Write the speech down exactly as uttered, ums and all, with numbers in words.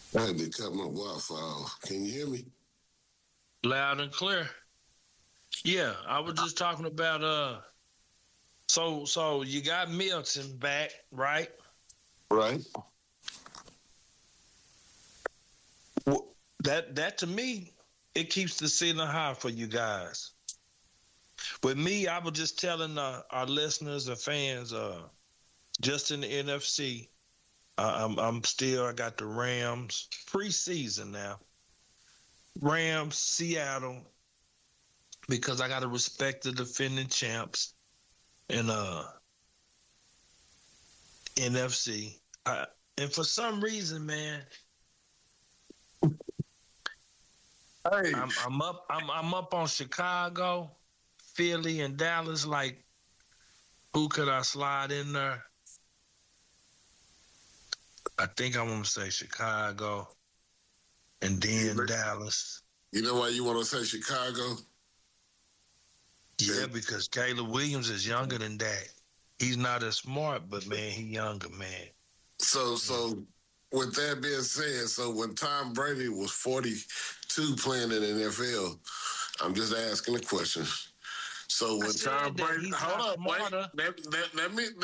I had to cut my Wi-Fi off. Can you hear me? Loud and clear. Yeah, I was just talking about uh so so you got Milton back, right? Right. Wh- That that to me, it keeps the ceiling high for you guys. With me, I was just telling uh, our listeners and fans, uh, just in the N F C, uh, I'm I'm still I got the Rams preseason now. Rams, Seattle, because I got to respect the defending champs in uh N F C. I, and for some reason, man, Hey, I'm I'm up I'm I'm up on Chicago, Philly, and Dallas. Like, who could I slide in there? I think I'm gonna say Chicago and you then Dallas. you know why you want to say Chicago? Yeah, Yeah. because Caleb Williams is younger than that. He's not as smart, but man, he younger, man. So, Yeah. so with that being said, so when Tom Brady was forty-two playing in the N F L, I'm just asking a question. So I when Tom said that Brady, he's hold not up, wait, smarter. let, let, let me